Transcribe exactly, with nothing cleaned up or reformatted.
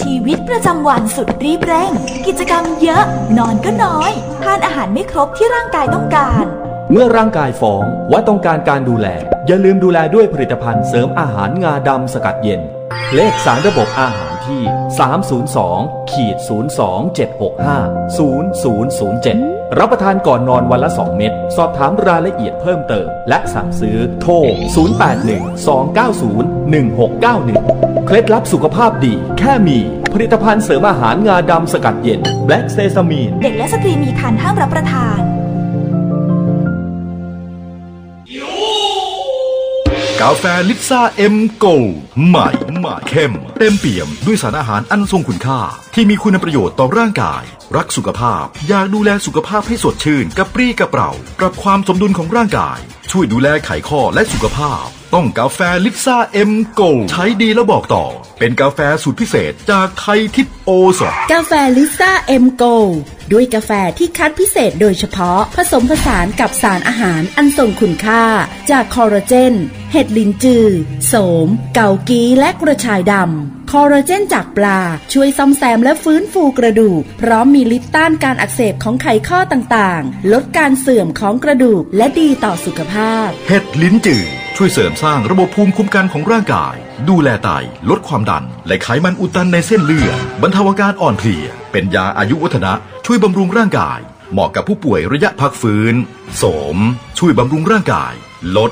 ชีวิตประจำวันสุดรีบเร่งกิจกรรมเยอะนอนก็น้อยทานอาหารไม่ครบที่ร่างกายต้องการเมื่อร่างกายฟ้องว่าต้องการการดูแลอย่าลืมดูแลด้วยผลิตภัณฑ์เสริมอาหารงาดำสกัดเย็นเลขสารระบบอาหารที่ สาม ศูนย์ สอง ศูนย์ สอง เจ็ด หก ห้า ศูนย์ ศูนย์ ศูนย์ เจ็ด รับประทานก่อนนอนวันละสองเม็ดสอบถามรายละเอียดเพิ่มเติมและสั่งซื้อโทร ศูนย์ แปด หนึ่ง สอง เก้า ศูนย์ หนึ่ง หก เก้า หนึ่ง เคล็ดลับสุขภาพดีแค่มีผลิตภัณฑ์เสริมอาหารงาดำสกัดเย็น Black Sesame เด็กและสตรีมีครรภ์ห้ามรับประทานกาแฟลิซ่าเอ็มโกลด์ใหม่ใหม่เข้มเต็มเปี่ยมด้วยสารอาหารอันทรงคุณค่าที่มีคุณประโยชน์ต่อร่างกายรักสุขภาพอยากดูแลสุขภาพให้สดชื่นกระปรี้กระเปร่าปรับความสมดุลของร่างกายช่วยดูแลไขข้อและสุขภาพต้องกาแฟลิซ่าเอ็มโกลด์ใช้ดีแล้วบอกต่อเป็นกาแฟสูตรพิเศษจากไทยทิพย์โอสถกาแฟลิซ่าเอ็มโกลด์ด้วยกาแฟที่คัดพิเศษโดยเฉพาะผสมผสานกับสารอาหารอันทรงคุณค่าจากคอลลาเจนเห็ดลินจือโสมเกากีและกระชายดำคอลลาเจนจากปลาช่วยซ่อมแซมและฟื้นฟูกระดูกพร้อมมีฤทธิ์ต้านการอักเสบของไขข้อต่างๆลดการเสื่อมของกระดูกและดีต่อสุขภาพเห็ดลิ้นจือช่วยเสริมสร้างระบบภูมิคุ้มกันของร่างกายดูแลไตลดความดันและไขมันอุดตันในเส้นเลือดบรรเทาอาการอ่อนเพลียเป็นยาอายุวัฒนะช่วยบำรุงร่างกายเหมาะกับผู้ป่วยระยะพักฟื้นโสมช่วยบำรุงร่างกายลด